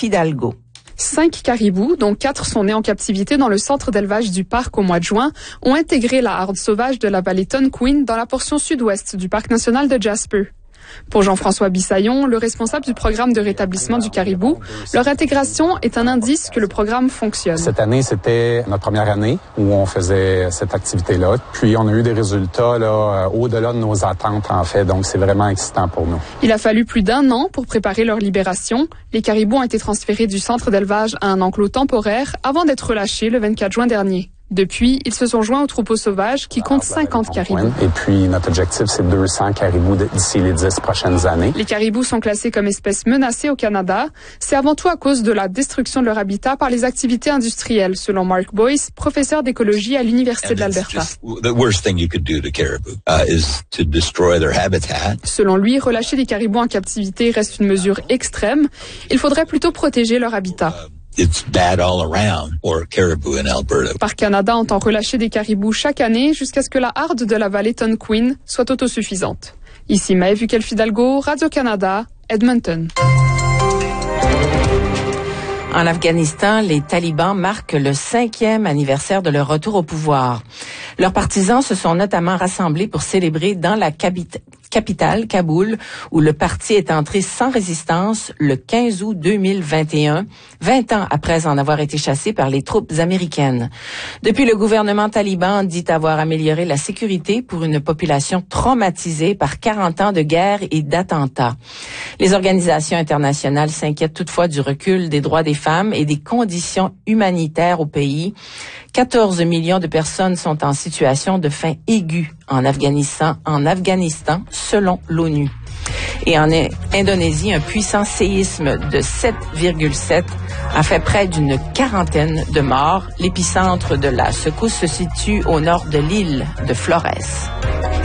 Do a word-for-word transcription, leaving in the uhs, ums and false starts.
Fidalgo. Cinq caribous, dont quatre sont nés en captivité dans le centre d'élevage du parc au mois de juin, ont intégré la harde sauvage de la vallée Tonquin dans la portion sud-ouest du parc national de Jasper. Pour Jean-François Bissaillon, le responsable du programme de rétablissement du caribou, leur intégration est un indice que le programme fonctionne. Cette année, c'était notre première année où on faisait cette activité-là. Puis, on a eu des résultats là, au-delà de nos attentes, en fait. Donc, c'est vraiment excitant pour nous. Il a fallu plus d'un an pour préparer leur libération. Les caribous ont été transférés du centre d'élevage à un enclos temporaire avant d'être relâchés le vingt-quatre juin dernier. Depuis, ils se sont joints au troupeau sauvage qui compte cinquante caribous. Et puis, notre objectif, c'est deux cents caribous d'ici les dix prochaines années. Les caribous sont classés comme espèces menacées au Canada. C'est avant tout à cause de la destruction de leur habitat par les activités industrielles, selon Mark Boyce, professeur d'écologie à l'Université de l'Alberta. Selon lui, relâcher des caribous en captivité reste une mesure extrême. Il faudrait plutôt protéger leur habitat. It's bad all around for caribou in Alberta. Parc Canada entend relâcher des caribous chaque année jusqu'à ce que la harde de la vallée Tonquin soit autosuffisante. Ici Maëve Fidalgo, Radio-Canada, Edmonton. En Afghanistan, les talibans marquent le cinquième anniversaire de leur retour au pouvoir. Leurs partisans se sont notamment rassemblés pour célébrer dans la capitale, capitale, Kaboul, où le parti est entré sans résistance le quinze août deux mille vingt et un, vingt ans après en avoir été chassé par les troupes américaines. Depuis, le gouvernement taliban dit avoir amélioré la sécurité pour une population traumatisée par quarante ans de guerre et d'attentats. Les organisations internationales s'inquiètent toutefois du recul des droits des femmes et des conditions humanitaires au pays. quatorze millions de personnes sont en situation de faim aiguë en Afghanistan, en Afghanistan, selon l'ONU. Et en Indonésie, un puissant séisme de sept virgule sept a fait près d'une quarantaine de morts. L'épicentre de la secousse se situe au nord de l'île de Flores.